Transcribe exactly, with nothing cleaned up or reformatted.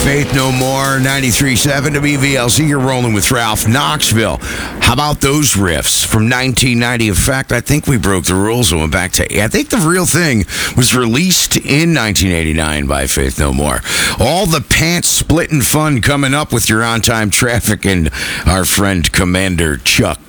Faith No More, ninety-three point seven W V L C. You're rolling with Ralph Knoxville. How about those riffs from nineteen ninety? In fact, I think we broke the rules and went back to... I think the real thing was released in nineteen eighty-nine by Faith No More. All the pants-splitting fun coming up with your on-time traffic and our friend Commander Chuck